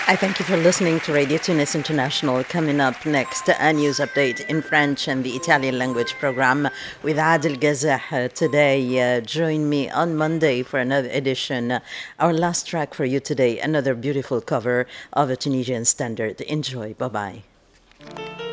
I thank you for listening to Radio Tunis International. Coming up next, a news update in French and the Italian language program with Adel Gazah. Today, join me on Monday for another edition. Our last track for you today, another beautiful cover of a Tunisian standard. Enjoy. Bye-bye.